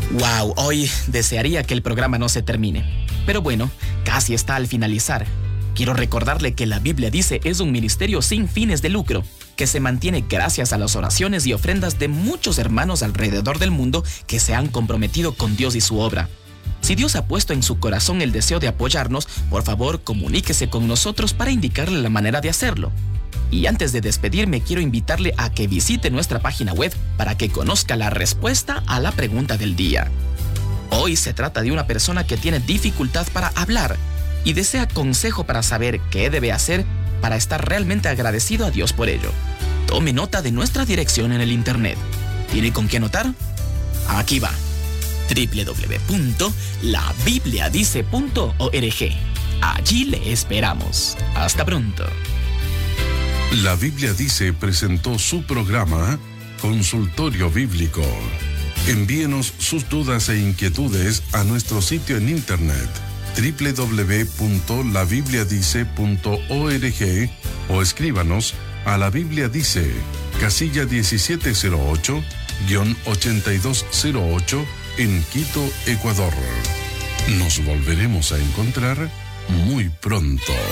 Wow, hoy desearía que el programa no se termine. Pero bueno, casi está al finalizar. Quiero recordarle que la Biblia dice es un ministerio sin fines de lucro, que se mantiene gracias a las oraciones y ofrendas de muchos hermanos alrededor del mundo que se han comprometido con Dios y su obra. Si Dios ha puesto en su corazón el deseo de apoyarnos, por favor comuníquese con nosotros para indicarle la manera de hacerlo. Y antes de despedirme, quiero invitarle a que visite nuestra página web para que conozca la respuesta a la pregunta del día. Hoy se trata de una persona que tiene dificultad para hablar y desea consejo para saber qué debe hacer para estar realmente agradecido a Dios por ello. Tome nota de nuestra dirección en el internet. ¿Tiene con qué anotar? Aquí va: www.labibliadice.org. Allí le esperamos. Hasta pronto. La Biblia Dice presentó su programa Consultorio Bíblico. Envíenos sus dudas e inquietudes a nuestro sitio en internet www.labibliadice.org o escríbanos a La Biblia Dice, casilla 1708-8208 en Quito, Ecuador. Nos volveremos a encontrar muy pronto.